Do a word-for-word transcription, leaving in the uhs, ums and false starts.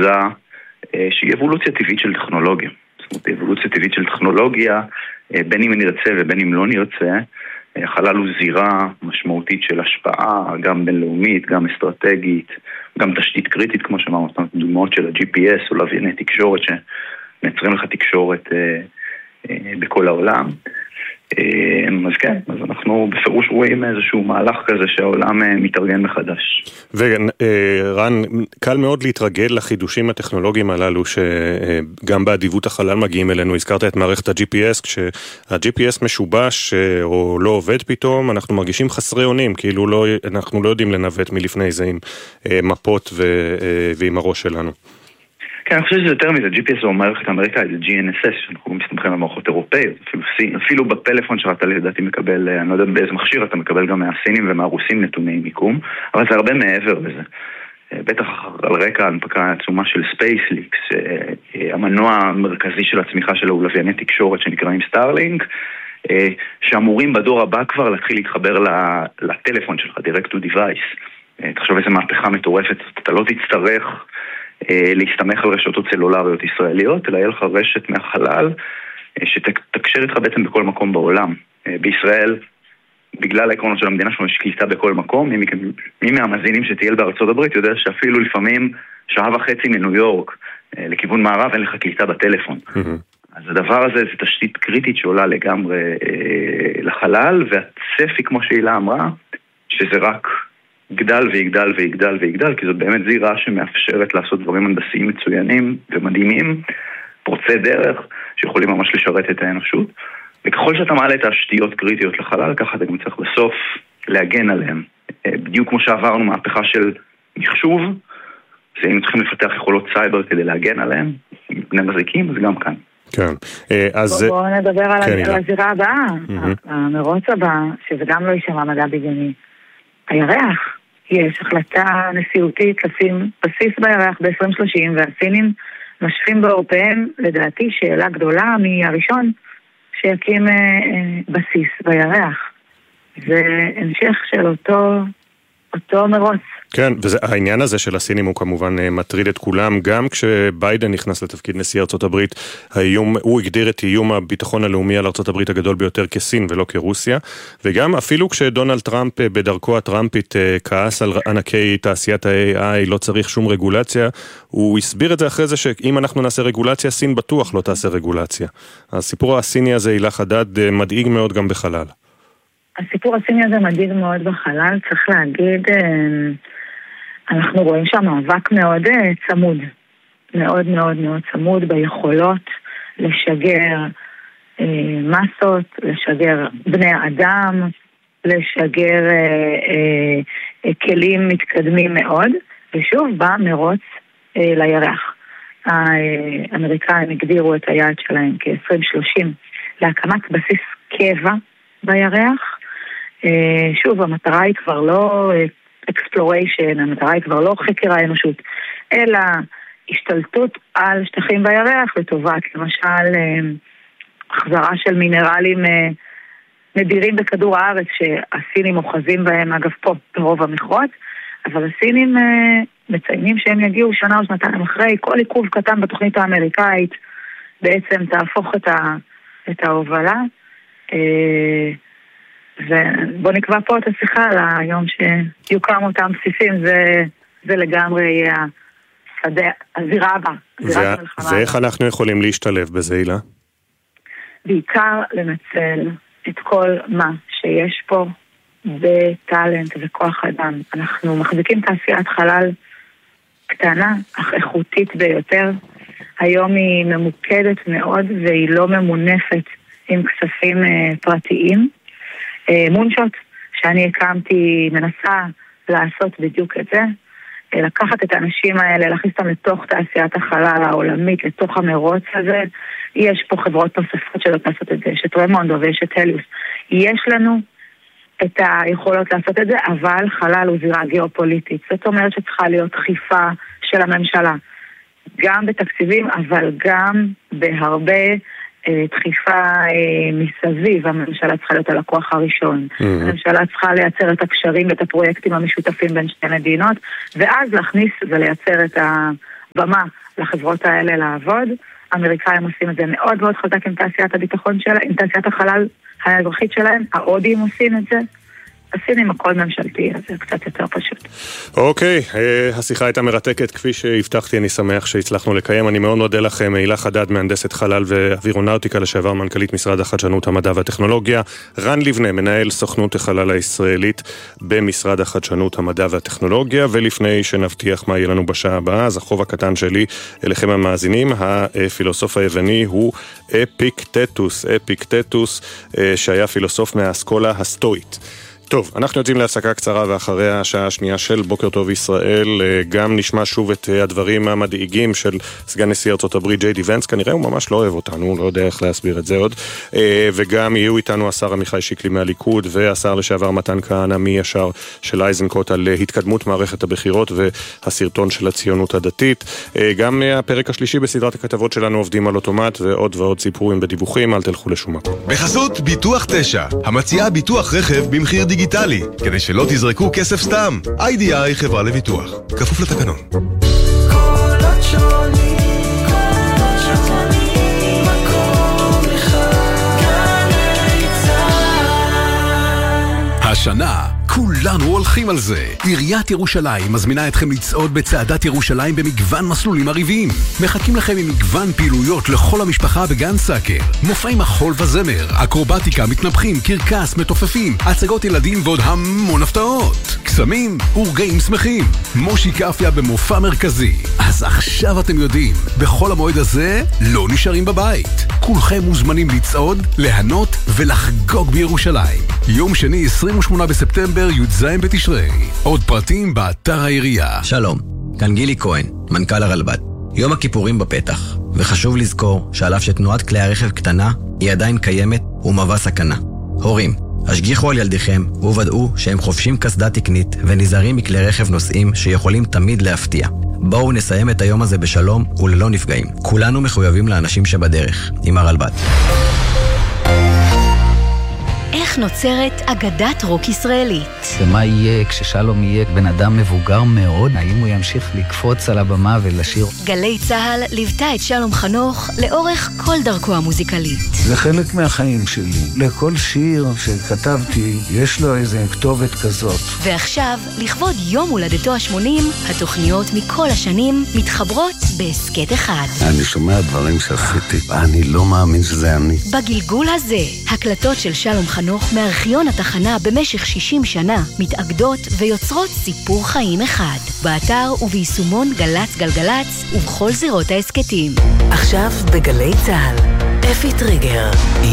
תזוזה שהיא אבולוציה טבעית של טכנולוגיה. זאת אומרת, אבולוציה טבעית של טכנולוגיה, בין אם נרצה ובין אם לא נרצה, החלל הוא זירה משמעותית של השפעה, גם בינלאומית, גם אסטרטגית, גם תשתית קריטית, כמו שאמרנו, דוגמאות של ה-ג'י פי אס או לווייני תקשורת שמייצרים לך תקשורת אה, אה, בכל העולם. אז כן, אז אנחנו בפירוש רואים איזשהו מהלך כזה שהעולם מתארגן מחדש. ורן, קל מאוד להתרגל לחידושים הטכנולוגיים הללו שגם באדיבות החלל מגיעים אלינו. הזכרת את מערכת ה-ג'י פי אס, כשה-ג'י פי אס משובש או לא עובד פתאום, אנחנו מרגישים חסרי אונים, כאילו לא, אנחנו לא יודעים לנווט מלפני זה עם מפות ועם הראש שלנו. כן, אני חושב שזה יותר מזה, ג'י פי אס הוא מערכת אמריקאית, זה ג'י אן אס אס, שאנחנו מסתמכים על מערכות אירופאיות, אפילו, אפילו בפלאפון שאתה לדעתי מקבל, אני לא יודע באיזה מכשיר, אתה מקבל גם מהסינים ומהרוסים נתוני מיקום, אבל זה הרבה מעבר לזה. בטח על רקע ההנפקה העצומה של ספייסליקס, המנוע המרכזי של הצמיחה שלו הוא לווייני תקשורת שנקראים סטארלינק, שאמורים בדור הבא כבר להתחיל להתחבר לטלפון שלך, direct to device. תחשוב איזה מהפכה מטורפת, אתה לא תצטרך להסתמך על רשתות סלולריות ישראליות, אלא יהיה לך רשת מהחלל שתקשר איתך בעצם בכל מקום בעולם. בישראל, בגלל העקרונות של המדינה שלנו, יש קליטה בכל מקום. מי, מי מהמאזינים שטייל בארצות הברית יודע שאפילו לפעמים שעה וחצי מניו יורק לכיוון מערב אין לך קליטה בטלפון. אז הדבר הזה זה תשתית קריטית שעולה לגמרי לחלל, והצפי, כמו שאילה אמרה, שזה רק גדל ויגדל ויגדל ויגדל, כי זאת באמת זירה שמאפשרת לעשות דברים הנדסיים מצוינים ומדהימים, פורצי דרך שיכולים ממש לשרת את האנושות. וככל שאתה מעלה את השתיות קריטיות לחלל, ככה אתה גם צריך בסוף להגן עליהם. בדיוק כמו שעברנו מהפכה של מחשוב, אז היינו צריכים לפתח יכולות סייבר כדי להגן עליהם, בני מזיקים, אז גם כאן. כן. אז בואו נדבר על הזירה הבאה, המרוץ הבא, שזה גם לא יישמע מדע בדיוני. הירח, יש החלטה נשיאותית לשים בסיס בירח ב-עשרים שלושים, והסינים משווים באורפיהם, לדעתי, שאלה גדולה מהראשון שיקים אה, אה, בסיס בירח. זה המשך של אותו, אותו מרוץ. כן, והעניין הזה של הסינים הוא כמובן מטריד את כולם, גם כשביידן נכנס לתפקיד נשיא ארצות הברית, האיום, הוא הגדיר את איום הביטחון הלאומי על ארצות הברית הגדול ביותר כסין ולא כרוסיה, וגם אפילו כשדונלד טראמפ בדרכו הטראמפית כעס על ענקי תעשיית ה-איי איי, לא צריך שום רגולציה, הוא הסביר את זה אחרי זה שאם אנחנו נעשה רגולציה, סין בטוח לא תעשה רגולציה. הסיפור הסיני הזה, הילה חדד, מדאיג מאוד גם בחלל. הסיפור הסיני הזה מדאיג מאוד בחלל, צריך להגיד, אנחנו רואים שם מאבק מאוד צמוד, מאוד מאוד מאוד צמוד ביכולות לשגר אה, מסות, לשגר בני אדם, לשגר אה, אה, כלים מתקדמים מאוד, ושוב בא מרוץ אה, לירח. האמריקאים הגדירו את היעד שלהם כ-עשרים שלושים להקמת בסיס קבע בירח. אה, שוב, המטרה היא כבר לא exploration, המטרה היא כבר לא חקר האנושות, אלא השתלטות על שטחים בירח לטובת, למשל, החזרה של מינרלים נדירים בכדור הארץ, שהסינים אוחזים בהם, אגב פה, ברוב המכרות, אבל הסינים מציינים שהם יגיעו שנה או שנתיים אחרי, כל עיכוב קטן בתוכנית האמריקאית, בעצם תהפוך את, ה, את ההובלה, ובוא נקבע פה את השיחה ליום שיוקם אותם בסיסים, זה, זה לגמרי יהיה השדה, הזירה הבאה. ואיך אנחנו יכולים להשתלב בזה, הילה? בעיקר לנצל את כל מה שיש פה בטלנט וכוח אדם. אנחנו מחזיקים תעשיית חלל קטנה, אך איכותית ביותר. היום היא ממוקדת מאוד והיא לא ממונפת עם כספים פרטיים. מונשוט, שאני הקמתי, מנסה לעשות בדיוק את זה, לקחת את האנשים האלה, להכניס אותם לתוך תעשיית החלל העולמית, לתוך המרוץ הזה. יש פה חברות נוספות שלא לעשות את זה, יש את רמונדו ויש את הליוס. יש לנו את היכולות לעשות את זה, אבל חלל הוא זירה גיאופוליטית. זאת אומרת שצריכה להיות דחיפה של הממשלה, גם בתקציבים, אבל גם בהרבה דחיפה מסביב. הממשלה צריכה להיות הלקוח הראשון. הממשלה צריכה לייצר את הקשרים ואת הפרויקטים המשותפים בין שתי מדינות, ואז להכניס ולייצר את במה לחברות האלה לעבוד. האמריקאים עושים את זה מאוד מאוד חזק עם תעשיית הביטחון שלהם, עם תעשיית החלל האזרחית שלהם, ההודים עושים את זה. הסינים הכל ממשלתי, אז זה קצת יותר פשוט. אוקיי, השיחה הייתה מרתקת, כפי שהבטחתי, אני שמח שהצלחנו לקיים. אני מאוד מודה לכם, הילה חדד, מהנדסת חלל ואווירונאוטיקה, לשעבר מנכ"לית משרד החדשנות, המדע והטכנולוגיה, רן לבנה, מנהל סוכנות החלל הישראלית במשרד החדשנות, המדע והטכנולוגיה, ולפני שנבטיח מה יהיה לנו בשעה הבאה, אז החוב הקטן שלי אליכם המאזינים, הפילוסוף היווני הוא אפיקטטוס, אפיקטטוס, שהיה פילוסוף מהאסכולה הסטואית. טוב, אנחנו יוצאים להפסקה קצרה ואחרי השעה השנייה של בוקר טוב ישראל גם נשמע שוב את הדברים המדאיגים של סגן נשיא ארצות הברית ג'יי די ונס, כנראה הוא ממש לא אוהב אותנו, לא יודע איך להסביר את זה עוד, וגם יהיו איתנו השר עמיחי שיקלי מהליכוד והשר לשעבר מתן כהנא מישר של אייזנקוט על התקדמות מערכת הבחירות והסרטון של הציונות הדתית. גם הפרק השלישי בסדרת הכתבות שלנו עובדים על אוטומט ועוד ועוד סיפורים בדיווחים, אל תלכו לשום מקום. בחסות ביטוח תשע, המציעה ביטוח רכב במחיר דיגיטלי, כדי שלא תזרקו כסף סתם. איי די איי חברה לביטוח, כפוף לתקנון. קולות שונים, קולות שונים, מקום אחד, גלי צהל. השנה כולנו הולכים על זה. עיריית ירושלים מזמינה אתכם לצעוד בצעדת ירושלים במגוון מסלולים עריביים. מחכים לכם עם מגוון פעילויות לכל המשפחה בגן סאקר. מופעי מחול וזמר, אקרובטיקה, מתנפחים, קרקס, מתופפים, הצגות ילדים ועוד המון הפתעות. קסמים ורגעים שמחים. מושי קפיה במופע מרכזי. אז עכשיו אתם יודעים, בכל המועד הזה לא נשארים בבית. כולכם מוזמנים לצעוד, להנות ולחגוג בירושלים. יום שני עשרים ושמונה בספטמבר י"ז בתשרי. עוד פרטים באתר העירייה. שלום, כאן גילי כהן, מנכ"ל הרלב"ד. יום הכיפורים בפתח, וחשוב לזכור שעל אף שתנועת כלי הרכב קטנה, היא עדיין קיימת ומהווה סכנה. הורים, השגיחו על ילדיכם וודאו שהם חובשים קסדה תקנית ונזהרים מכלי רכב נוסעים שיכולים תמיד להפתיע. בואו נסיים את היום הזה בשלום וללא נפגעים. כולנו מחויבים לאנשים שבדרך, עם הרלב"ד. איך נוצרת אגדת רוק ישראלית? ומה יהיה כששלום יהיה בן אדם מבוגר מאוד? האם הוא ימשיך לקפוץ על הבמה ולשיר? גלי צהל ליוותה את שלום חנוך לאורך כל דרכו המוזיקלית. זה חלק מהחיים שלי. לכל שיר שכתבתי יש לו איזה כתובת כזאת. ועכשיו, לכבוד יום הולדתו ה-שמונים, התוכניות מכל השנים מתחברות בעסקת אחד. אני שומע דברים שעשיתי, אני לא מאמין שזה אני. בגלגול הזה, הקלטות של שלום חנוך מארכיון התחנה במשך שישים שנה מתאגדות ויוצרות סיפור חיים אחד. באתר וביישומון גלץ גלגלץ ובכל זירות העסקתים. עכשיו בגלי צהל, אפי טריגר.